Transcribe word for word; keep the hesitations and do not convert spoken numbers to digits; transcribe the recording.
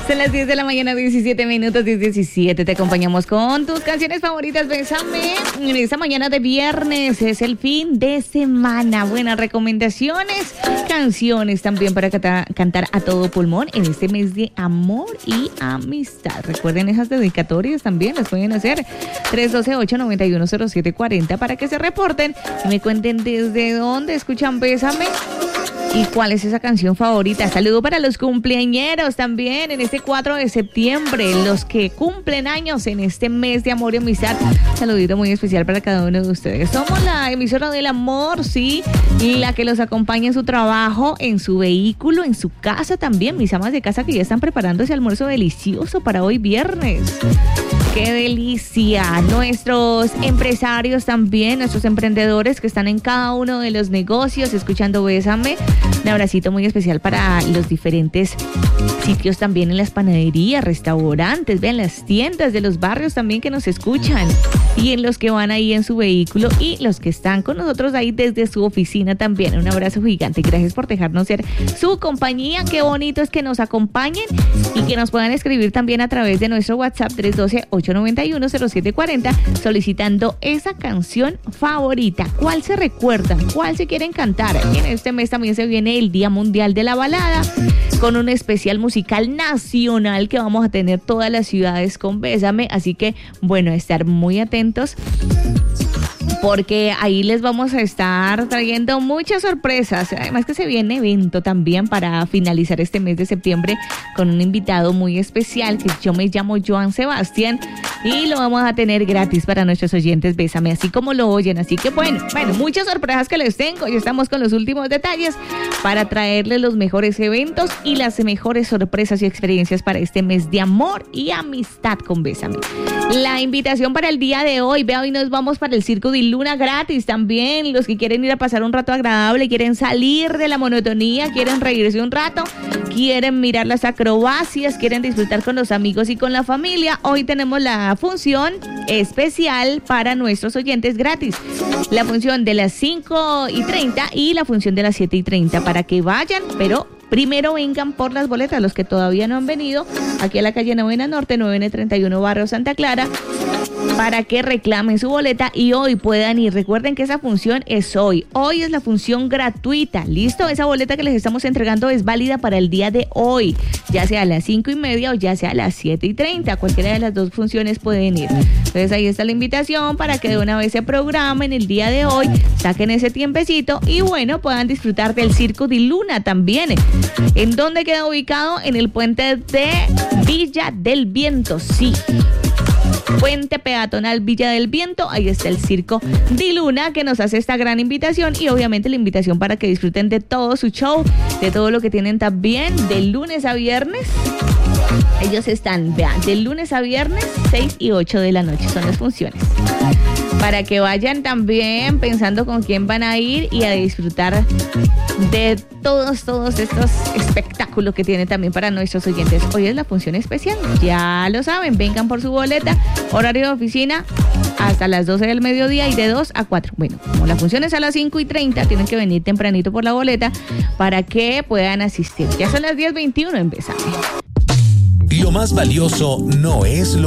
Son las diez de la mañana, diecisiete minutos, diez diecisiete. Te acompañamos con tus canciones favoritas. Bésame. En esta mañana de viernes es el fin de semana. Buenas recomendaciones, canciones también para cata- cantar a todo pulmón en este mes de amor y amistad. Recuerden esas dedicatorias también, las pueden hacer. tres uno dos, ocho nueve uno, cero siete cuatro cero para que se reporten y me cuenten desde dónde escuchan Bésame. ¿Y cuál es esa canción favorita? Saludo para los cumpleañeros también en este cuatro de septiembre, los que cumplen años en este mes de amor y amistad. Saludito muy especial para cada uno de ustedes. Somos la emisora del amor, sí, la que los acompaña en su trabajo, en su vehículo, en su casa también. Mis amas de casa que ya están preparando ese almuerzo delicioso para hoy viernes. ¡Qué delicia! Nuestros empresarios también, nuestros emprendedores que están en cada uno de los negocios escuchando Bésame. Un abracito muy especial para los diferentes sitios también en las panaderías, restaurantes, vean las tiendas de los barrios también que nos escuchan y en los que van ahí en su vehículo y los que están con nosotros ahí desde su oficina también. Un abrazo gigante. Gracias por dejarnos ser su compañía. Qué bonito es que nos acompañen y que nos puedan escribir también a través de nuestro WhatsApp tres uno dos, ocho nueve uno, cero siete cuatro cero solicitando esa canción favorita. ¿Cuál se recuerdan? ¿Cuál se quieren cantar? En este mes también se viene el Día Mundial de la Balada con un especial musical nacional que vamos a tener todas las ciudades con Bésame, así que bueno, estar muy atentos porque ahí les vamos a estar trayendo muchas sorpresas. Además que se viene evento también para finalizar este mes de septiembre con un invitado muy especial que yo me llamo Joan Sebastián y lo vamos a tener gratis para nuestros oyentes Bésame, así como lo oyen. Así que bueno, bueno, muchas sorpresas que les tengo. Ya estamos con los últimos detalles para traerles los mejores eventos y las mejores sorpresas y experiencias para este mes de amor y amistad con Bésame. La invitación para el día de hoy, vea, hoy nos vamos para el Circo de Luna gratis también. Los que quieren ir a pasar un rato agradable, quieren salir de la monotonía, quieren reírse un rato, quieren mirar las acrobacias, quieren disfrutar con los amigos y con la familia. Hoy tenemos la función especial para nuestros oyentes gratis. La función de las cinco y treinta y la función de las siete y treinta para que vayan, pero primero vengan por las boletas, los que todavía no han venido, aquí a la calle Novena Norte, nueve N treinta y uno, Barrio Santa Clara, para que reclamen su boleta y hoy puedan ir. Recuerden que esa función es hoy. Hoy es la función gratuita. ¿Listo? Esa boleta que les estamos entregando es válida para el día de hoy, ya sea a las cinco y media o ya sea a las siete y treinta. Cualquiera de las dos funciones pueden ir. Entonces ahí está la invitación para que de una vez se programen el día de hoy, saquen ese tiempecito y bueno, puedan disfrutar del Circo de Luna también. ¿En dónde queda ubicado? En el puente de Villa del Viento, sí. Puente peatonal Villa del Viento, ahí está el Circo de Luna que nos hace esta gran invitación y obviamente la invitación para que disfruten de todo su show, de todo lo que tienen también de lunes a viernes. Ellos están, vean, de lunes a viernes, seis y ocho de la noche son las funciones. Para que vayan también pensando con quién van a ir y a disfrutar de todos, todos estos espectáculos que tiene también para nuestros oyentes. Hoy es la función especial, ya lo saben, vengan por su boleta, horario de oficina hasta las doce del mediodía y de dos a cuatro. Bueno, como la función es a las cinco y treinta, tienen que venir tempranito por la boleta para que puedan asistir. Ya son las diez veintiuno en Bésame. Lo más valioso no es lo